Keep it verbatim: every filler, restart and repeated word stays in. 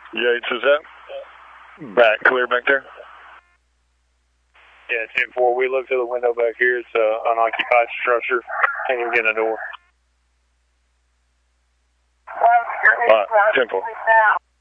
Yates, is that back clear back there? Yeah, ten four. We look to the window back here. It's an unoccupied structure. Can't even get in the door. All right, ten four.